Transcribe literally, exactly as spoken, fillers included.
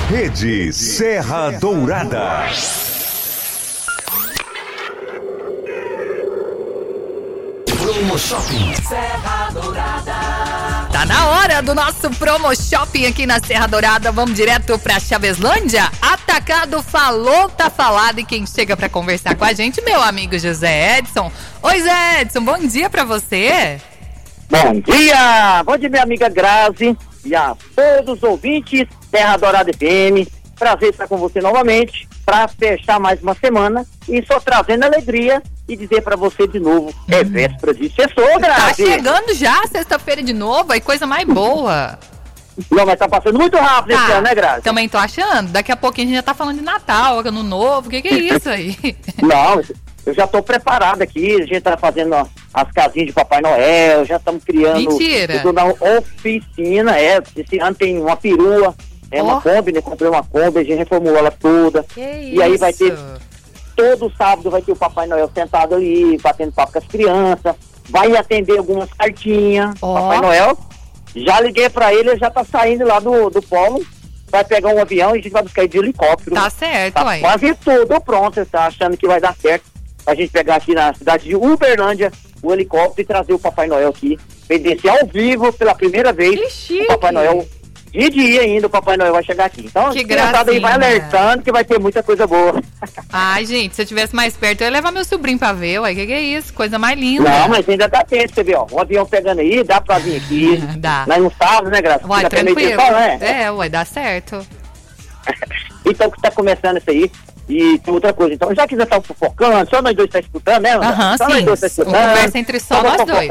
Rede Serra Dourada. Promo Shopping Serra Dourada. Tá na hora do nosso Promo Shopping aqui na Serra Dourada. Vamos direto pra Chaveslândia? Atacado falou, tá falado. E quem chega pra conversar com a gente, meu amigo José Edson. Oi, Zé Edson, bom dia pra você. Bom dia! Bom dia, minha amiga Grazi e a todos os ouvintes Serra Dourada F M. Prazer estar com você novamente para fechar mais uma semana e só trazendo alegria e dizer para você de novo, é véspera de sextou, Grazi. Tá chegando já sexta-feira de novo, aí coisa mais boa. Não, mas tá passando muito rápido Tá, esse ano, né, Grazi? Também tô achando. Daqui a pouquinho a gente já tá falando de Natal, Ano Novo, o que que é isso aí? Não, eu já tô preparado aqui, a gente tá fazendo ó, as casinhas de Papai Noel, já estamos criando Mentira. tudo na oficina, é, esse ano tem uma perua, é Oh. uma Kombi, né, comprei uma Kombi, a gente reformulou ela toda, Que e aí vai isso? ter, todo sábado vai ter o Papai Noel sentado ali, batendo papo com as crianças, vai atender algumas cartinhas, Oh. Papai Noel, já liguei pra ele, ele já tá saindo lá do, do polo, vai pegar um avião e a gente vai buscar ele de helicóptero. Tá certo, Tá ué. quase tudo pronto, você tá achando que vai dar certo a gente pegar aqui na cidade de Uberlândia o helicóptero e trazer o Papai Noel aqui, pra ele descer ao vivo pela primeira vez. Que chique. O Papai Noel, de dia ainda, o Papai Noel vai chegar aqui. Então, Que a criançada aí vai gracinha. alertando que vai ter muita coisa boa. Ai, gente, se eu tivesse mais perto, eu ia levar meu sobrinho pra ver, ué. Que que é isso? Coisa mais linda. Não, mas ainda dá tempo, você vê, ó, um avião pegando aí, dá pra vir aqui. Dá. Nós não sabemos, né, Graça? Uai, Ainda tem meio tranquilo. tempo, né? É, uai, dá certo. Então, que tá começando isso aí. E tem outra coisa, então, já que nós estamos fofocando, só nós dois tá escutando, né? André? Aham, só nós sim. dois tá Uma escutando. conversa entre só Então, nós vamos dois.